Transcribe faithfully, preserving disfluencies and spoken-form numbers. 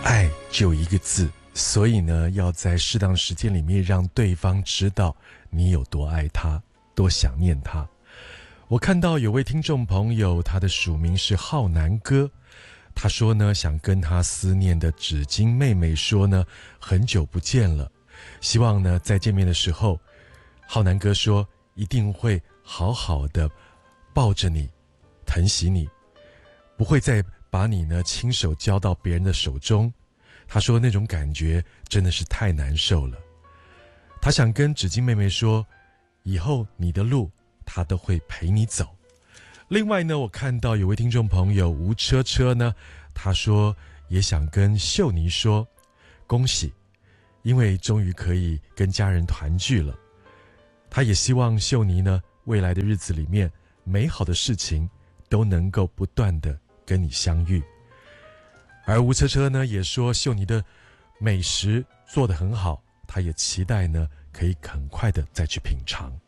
爱就一个字，所以呢，要在适当时间里面让对方知道你有多爱他，多想念他。我看到有位听众朋友，他的署名是浩南哥，他说呢，想跟他思念的纸巾妹妹说呢，很久不见了，希望呢，在见面的时候，浩南哥说一定会好好的抱着你，疼惜你，不会再把你呢亲手交到别人的手中。他说那种感觉真的是太难受了。他想跟纸巾妹妹说，以后你的路他都会陪你走。另外呢，我看到有位听众朋友吴车车呢，他说也想跟秀妮说恭喜，因为终于可以跟家人团聚了。他也希望秀妮呢，未来的日子里面美好的事情都能够不断的跟你相遇。而吴车车呢也说秀妮的美食做得很好，他也期待呢可以很快的再去品尝。